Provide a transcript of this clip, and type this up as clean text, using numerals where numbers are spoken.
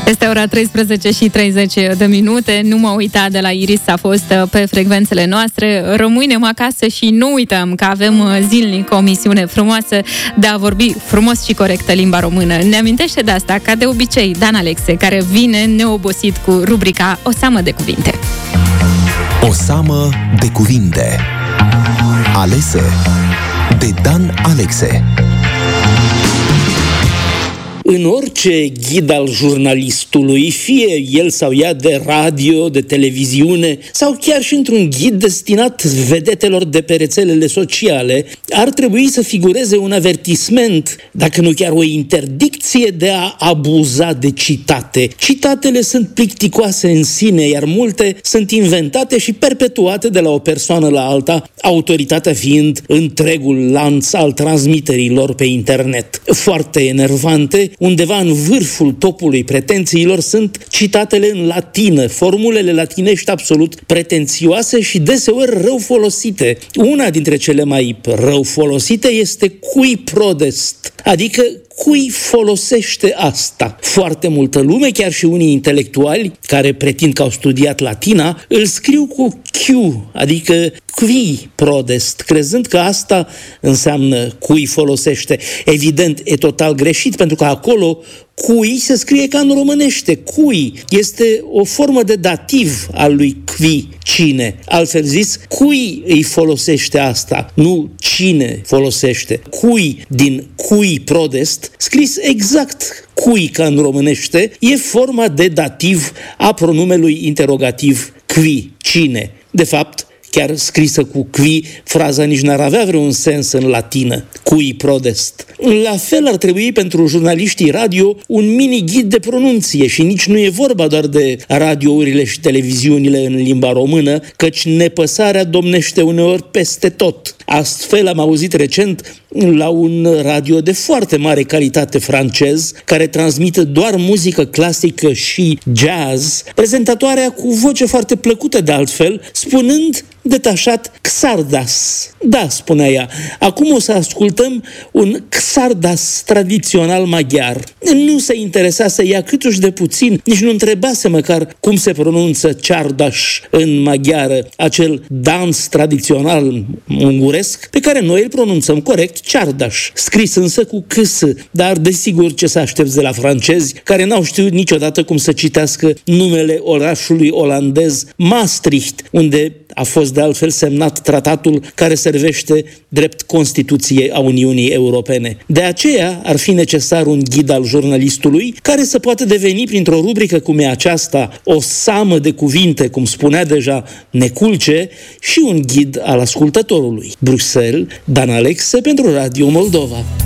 Este ora 13:30. Nu mă uita de la Iris, a fost pe frecvențele noastre. Rămânem acasă și nu uităm că avem zilnic o misiune frumoasă de a vorbi frumos și corectă limba română. Ne amintește de asta, ca de obicei, Dan Alexe, care vine neobosit cu rubrica O seamă de cuvinte. O seamă de cuvinte alese de Dan Alexe. În orice ghid al jurnalistului, fie el sau ea de radio, de televiziune, sau chiar și într-un ghid destinat vedetelor de pe rețelele sociale, ar trebui să figureze un avertisment, dacă nu chiar o interdicție de a abuza de citate. Citatele sunt plicticoase în sine, iar multe sunt inventate și perpetuate de la o persoană la alta, autoritatea fiind întregul lanț al transmiterilor pe internet. Foarte enervante, undeva în vârful topului pretențiilor sunt citatele în latină, formulele latinești absolut pretențioase și deseori rău folosite. Una dintre cele mai rău folosite este cui prodest, adică cui folosește asta. Foarte multă lume, chiar și unii intelectuali care pretind că au studiat latina, îl scriu cu Q, adică qui prodest, crezând că asta înseamnă cui folosește. Evident, e total greșit, pentru că acolo cui se scrie ca în românește. Cui este o formă de dativ al lui qui, cine. Altfel zis, cui îi folosește asta, nu cine folosește. Cui din cui prodest, scris exact cui ca în românește, e forma de dativ a pronumelui interogativ qui, cine. De fapt, chiar scrisă cu qui, fraza nici n-ar avea vreun sens în latină, cui prodest. La fel ar trebui pentru jurnaliștii radio un mini-ghid de pronunție și nici nu e vorba doar de radiourile și televiziunile în limba română, căci nepăsarea domnește uneori peste tot. Astfel am auzit recent la un radio de foarte mare calitate francez, care transmite doar muzică clasică și jazz, prezentatoarea cu voce foarte plăcută de altfel, spunând detașat Xardas. Da, spunea ea, acum o să ascultăm un Xardas tradițional maghiar. Nu se interesa să ia câtuși de puțin, nici nu întrebase măcar cum se pronunță Ciardaș în maghiară, acel dans tradițional unguresc pe care noi îl pronunțăm corect Ciardaș, scris însă cu câs, dar desigur ce să aștepți de la francezi care n-au știut niciodată cum să citească numele orașului olandez Maastricht, unde a fost de altfel semnat tratatul care servește drept Constituție a Uniunii Europene. De aceea ar fi necesar un ghid al jurnalistului care să poată deveni printr-o rubrică cum e aceasta o seamă de cuvinte, cum spunea deja Neculce, și un ghid al ascultătorului. Bruxelles, Dan Alexe pentru Radio Moldova.